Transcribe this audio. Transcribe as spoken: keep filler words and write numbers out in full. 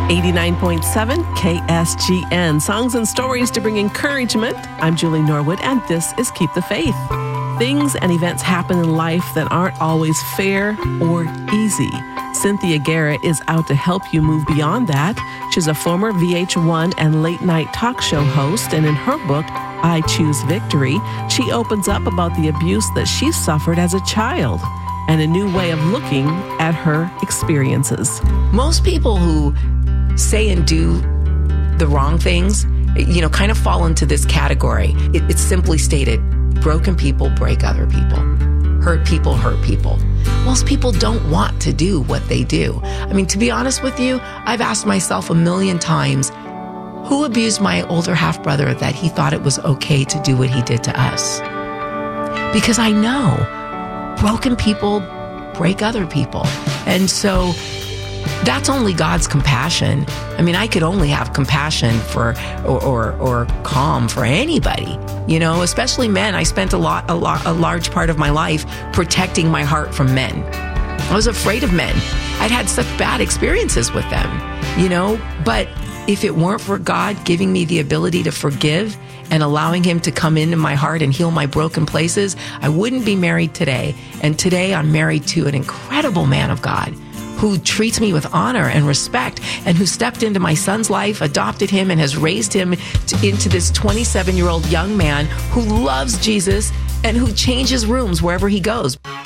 eighty-nine point seven K S G N, songs and stories to bring encouragement. I'm Julie Norwood, and this is Keep the Faith. Things and events happen in life that aren't always fair or easy. Cynthia Garrett is out to help you move beyond that. She's a former V H one and late-night talk show host, and in her book, I Choose Victory, she opens up about the abuse that she suffered as a child and a new way of looking at her experiences. Most people who say and do the wrong things, you know, kind of fall into this category. It, it's simply stated, broken people break other people. Hurt people hurt people. Most people don't want to do what they do. I mean, to be honest with you, I've asked myself a million times, who abused my older half-brother that he thought it was okay to do what he did to us? Because I know broken people break other people. And so that's only God's compassion. I mean, I could only have compassion for or, or or calm for anybody, you know, especially men. I spent a lot, a lot, a large part of my life protecting my heart from men. I was afraid of men. I'd had such bad experiences with them, you know, but if it weren't for God giving me the ability to forgive and allowing him to come into my heart and heal my broken places, I wouldn't be married today. And today I'm married to an incredible man of God who treats me with honor and respect, and who stepped into my son's life, adopted him, and has raised him to, into this twenty-seven-year-old young man who loves Jesus and who changes rooms wherever he goes.